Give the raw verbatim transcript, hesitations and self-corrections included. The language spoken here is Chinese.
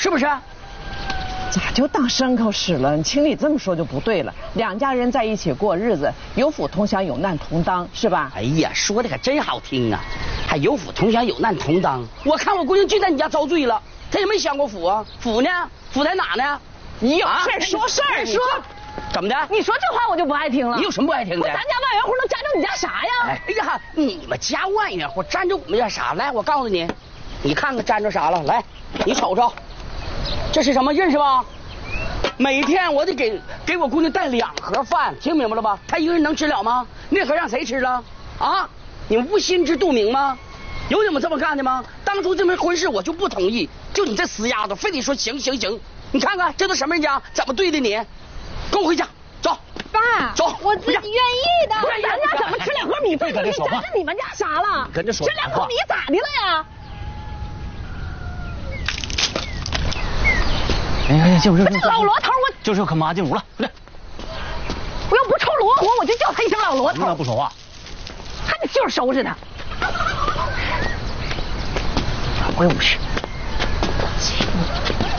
是不是？ 咋就当牲口使了？情理这么说就不对了。两家人在一起过日子，有福同享，有难同当，是吧？ 哎呀，说的可真好听啊！还有福同享，有难同当。我看我姑娘就在你家遭罪了，她也没享过福啊。福呢？福在哪呢？ 你有事说事儿，说。 怎么的？ 你说这话我就不爱听了。 你有什么不爱听的？ 咱家万元户能沾着你家啥呀？ 哎呀，你们家万元户沾着我们家啥？来，我告诉你，你看看沾着啥了？来，你瞅瞅，这是什么？认识吧？每天我得给给我姑娘带两盒饭，听明白了吧？她一个人能吃了吗？那盒让谁吃了？啊？你们不心知肚明吗？有你们这么干的吗？当初这门婚事我就不同意，就你这死丫头，非得说行行行。你看看这都什么人家，怎么对的你？跟我回家，走。 爸， 走， 我自己愿意的。 不是，咱家怎么吃两盒米饭？你沾着你们家啥了？ 跟着说， 这两口米咋的了呀？ 哎呀，就是这老罗头，我就是可妈进屋了，快点！ 我要不抽罗火，我就叫他一声老罗头。 你咋不说话？ 还得劲儿收拾他。我有事。